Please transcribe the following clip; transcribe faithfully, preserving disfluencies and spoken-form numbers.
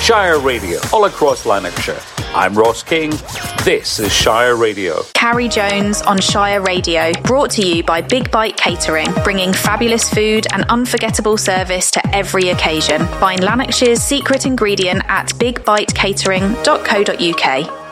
Shire Radio, all across Lanarkshire. I'm Ross King. This is Shire Radio. Carrie Jones on Shire Radio, brought to you by Big Bite Catering, bringing fabulous food and unforgettable service to every occasion. Find Lanarkshire's secret ingredient at big bite catering dot co dot uk.